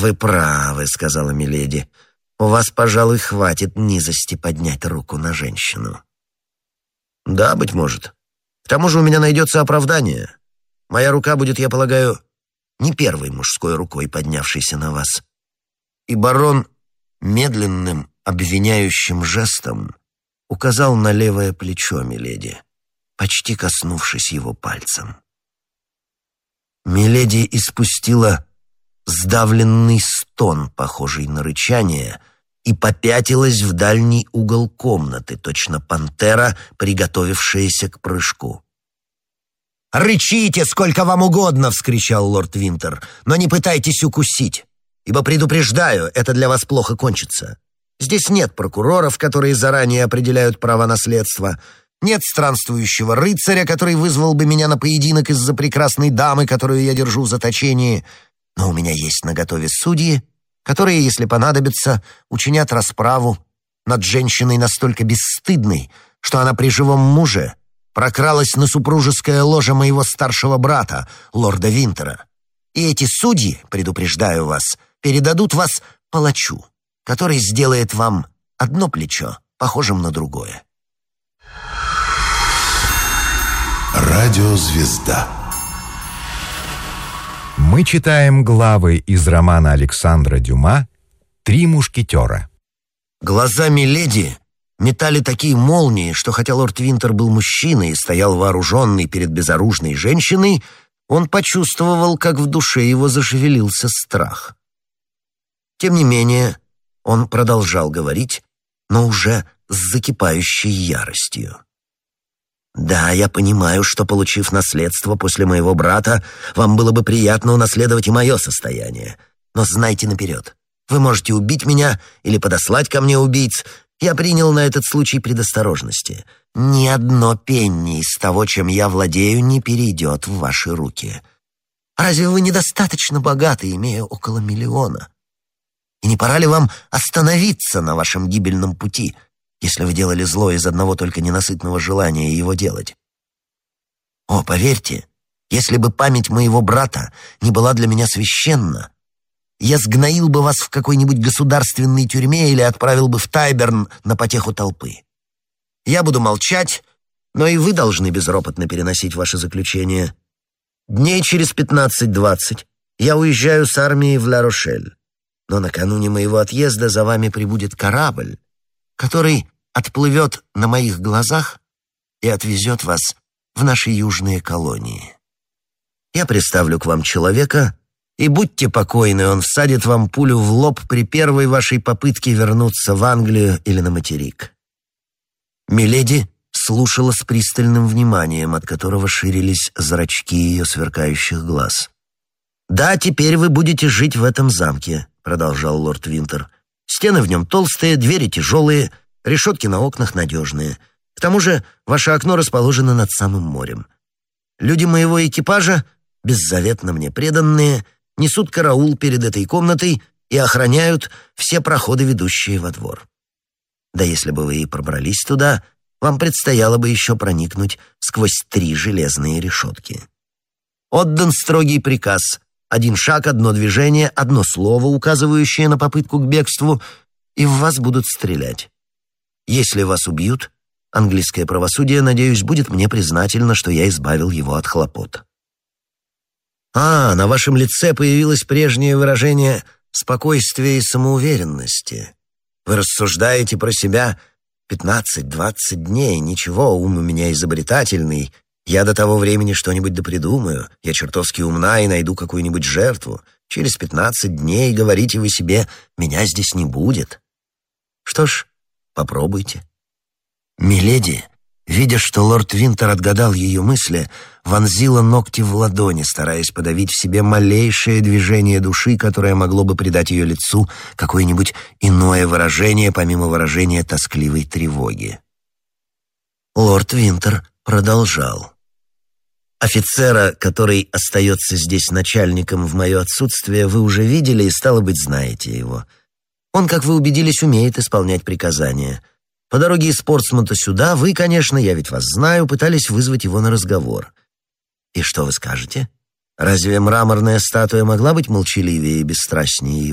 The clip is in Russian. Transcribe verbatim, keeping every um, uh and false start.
«Вы правы», — сказала миледи. «У вас, пожалуй, хватит низости поднять руку на женщину». «Да, быть может. К тому же у меня найдется оправдание. Моя рука будет, я полагаю, не первой мужской рукой, поднявшейся на вас». И барон медленным, обвиняющим жестом указал на левое плечо миледи, почти коснувшись его пальцем. Миледи испустила сдавленный стон, похожий на рычание, и попятилась в дальний угол комнаты, точно пантера, приготовившаяся к прыжку. «Рычите сколько вам угодно!» — вскричал лорд Винтер. «Но не пытайтесь укусить, ибо, предупреждаю, это для вас плохо кончится. Здесь нет прокуроров, которые заранее определяют право наследства, нет странствующего рыцаря, который вызвал бы меня на поединок из-за прекрасной дамы, которую я держу в заточении, но у меня есть наготове судьи, которые, если понадобится, учинят расправу над женщиной настолько бесстыдной, что она при живом муже прокралась на супружеское ложе моего старшего брата, лорда Винтера. И эти судьи, предупреждаю вас, передадут вас палачу, который сделает вам одно плечо похожим на другое». Радиозвезда. Мы читаем главы из романа Александра Дюма «Три мушкетера». Глаза миледи метали такие молнии, что хотя лорд Винтер был мужчиной и стоял вооруженный перед безоружной женщиной, он почувствовал, как в душе его зашевелился страх. Тем не менее, он продолжал говорить, но уже с закипающей яростью. «Да, я понимаю, что, получив наследство после моего брата, вам было бы приятно унаследовать и мое состояние. Но знайте наперед, вы можете убить меня или подослать ко мне убийц. Я принял на этот случай предосторожности. Ни одно пенни из того, чем я владею, не перейдет в ваши руки. Разве вы недостаточно богаты, имея около миллиона? И не пора ли вам остановиться на вашем гибельном пути, если вы делали зло из одного только ненасытного желания его делать? О, поверьте, если бы память моего брата не была для меня священна, я сгноил бы вас в какой-нибудь государственной тюрьме или отправил бы в Тайберн на потеху толпы. Я буду молчать, но и вы должны безропотно переносить ваше заключение. Дней через пятнадцать-двадцать я уезжаю с армией в Ла-Рошель, но накануне моего отъезда за вами прибудет корабль, который отплывет на моих глазах и отвезет вас в наши южные колонии. Я приставлю к вам человека, и будьте покойны, он всадит вам пулю в лоб при первой вашей попытке вернуться в Англию или на материк». Миледи слушала с пристальным вниманием, от которого ширились зрачки ее сверкающих глаз. «Да, теперь вы будете жить в этом замке», — продолжал лорд Винтер. «Стены в нем толстые, двери тяжелые, решетки на окнах надежные. К тому же ваше окно расположено над самым морем. Люди моего экипажа, беззаветно мне преданные, несут караул перед этой комнатой и охраняют все проходы, ведущие во двор. Да если бы вы и пробрались туда, вам предстояло бы еще проникнуть сквозь три железные решетки. Отдан строгий приказ: один шаг, одно движение, одно слово, указывающее на попытку к бегству, и в вас будут стрелять. Если вас убьют, английское правосудие, надеюсь, будет мне признательно, что я избавил его от хлопот». «А, на вашем лице появилось прежнее выражение спокойствия и самоуверенности. Вы рассуждаете про себя пятнадцать-двадцать дней. Ничего, ум у меня изобретательный. Я до того времени что-нибудь допридумаю. Я чертовски умна и найду какую-нибудь жертву. Через пятнадцать дней, говорите вы себе, меня здесь не будет. Что ж, попробуйте». Миледи, видя, что лорд Винтер отгадал ее мысли, вонзила ногти в ладони, стараясь подавить в себе малейшее движение души, которое могло бы придать ее лицу какое-нибудь иное выражение, помимо выражения тоскливой тревоги. Лорд Винтер продолжал. «Офицера, который остается здесь начальником в мое отсутствие, вы уже видели и, стало быть, знаете его. Он, как вы убедились, умеет исполнять приказания. По дороге из Портсмута сюда вы, конечно, я ведь вас знаю, пытались вызвать его на разговор. И что вы скажете? Разве мраморная статуя могла быть молчаливее и бесстрастнее